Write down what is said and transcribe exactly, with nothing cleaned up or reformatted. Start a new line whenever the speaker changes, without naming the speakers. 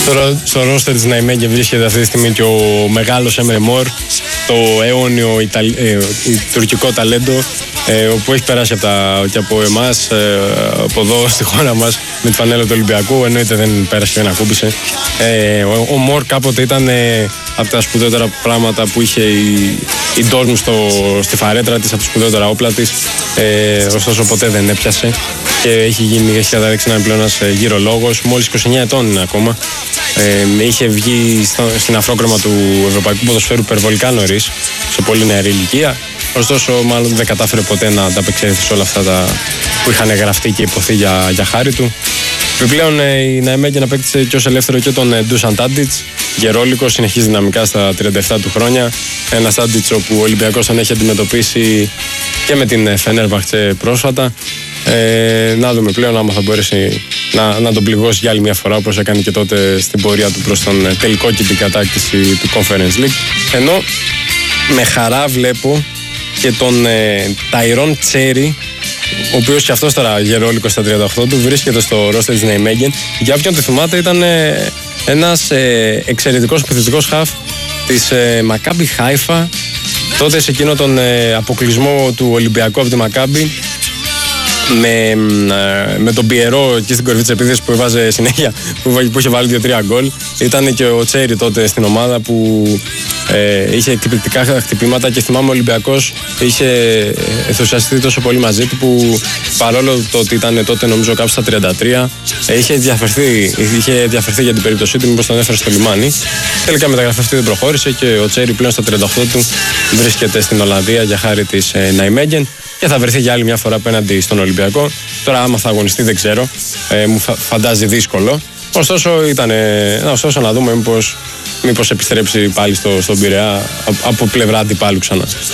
Στο, στο ρόστερ της Ναϊμέγγεν βρίσκεται αυτή τη στιγμή και ο μεγάλος Έμρε Μορ, το αιώνιο Ιταλ, ε, τουρκικό ταλέντο, ε, που έχει περάσει από τα, και από εμάς, ε, από εδώ στη χώρα μας με τη φανέλα του Ολυμπιακού. Εννοείται δεν πέρασε και δεν ακούμπησε. Ε, ο, ο Μορ κάποτε ήταν ε, από τα σπουδαιότερα πράγματα που είχε η, η Dortmund στο, στη φαρέτρα της, από τα σπουδαιότερα όπλα της. Ε, ωστόσο ποτέ δεν έπιασε και έχει, γίνει, έχει καταρρέξει να είναι πλέον ένας γυρολόγος. Μόλις είκοσι εννέα ετών είναι ακόμα. Ε, είχε βγει στο, στην αφρόκρεμα του Ευρωπαϊκού Ποδοσφαίρου υπερβολικά νωρίς, σε πολύ νεαρή ηλικία. Ωστόσο, μάλλον δεν κατάφερε ποτέ να ανταπεξέλθει σε όλα αυτά τα που είχαν γραφτεί και υποθεί για, για χάρη του. Επιπλέον, η Ναϊμέγγεν απέκτησε και ως ελεύθερο και τον Ντούσαν Τάντιτς, γερόλικο, συνεχίζει δυναμικά στα τριάντα επτά του χρόνια. Ένα Τάντιτς όπου ο Ολυμπιακός τον έχει αντιμετωπίσει και με την Φενέρμπαχτσε πρόσφατα. Ε, να δούμε πλέον άμα θα μπορέσει να, να τον πληγώσει για άλλη μια φορά, όπως έκανε και τότε στην πορεία του προς τον τελικό και την κατάκτηση του Conference League. Ενώ με χαρά βλέπω και τον ε, Ταϊρόν Τσέρι, ο οποίος και αυτός τώρα γερόλικος στα τριάντα οκτώ του, βρίσκεται στο ρόστερ της Ναϊμέγγεν. Για όποιον το θυμάται, ήταν ε, ένας ε, εξαιρετικός επιθετικός χαφ της ε, Μακάμπι Χάιφα, τότε σε εκείνο τον ε, αποκλεισμό του Ολυμπιακού από τη Μακάμπι, με, με τον Πιερό εκεί στην κορυφή της επίθεσης που έβαζε συνέχεια, που, που είχε βάλει δύο τρία γκολ. Ήταν και ο Τσέρι τότε στην ομάδα που ε, είχε εκπληκτικά χτυπήματα και θυμάμαι ο Ολυμπιακός είχε ενθουσιαστεί τόσο πολύ μαζί του που παρόλο το ότι ήταν τότε νομίζω κάπου στα τριάντα τρία ε, είχε, διαφερθεί, είχε διαφερθεί για την περίπτωσή του, μήπως τον έφερε στο λιμάνι. Τελικά μεταγραφή αυτή δεν προχώρησε και ο Τσέρι πλέον στα τριάντα οκτώ του βρίσκεται στην Ολλανδία για χάρη της ε, Ναϊμέγγεν και θα βρεθεί για άλλη μια φορά απέναντι στον Ολυμπιακό. Τώρα άμα θα αγωνιστεί δεν ξέρω, ε, μου φαντάζει δύσκολο. Ωστόσο, ήταν, ε, ωστόσο να δούμε μήπως, μήπως επιστρέψει πάλι στο, στον Πειραιά από πλευρά αντιπάλου ξανά.